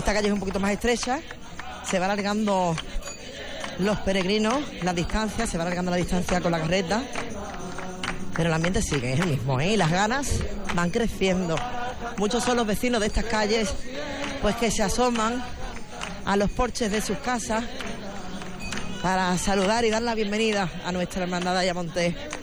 esta calle es un poquito más estrecha, se va alargando los peregrinos, la distancia, se va alargando la distancia con la carreta, pero el ambiente sigue, es el mismo, y las ganas van creciendo. Muchos son los vecinos de estas calles pues que se asoman a los porches de sus casas para saludar y dar la bienvenida a nuestra hermandad de Ayamonte.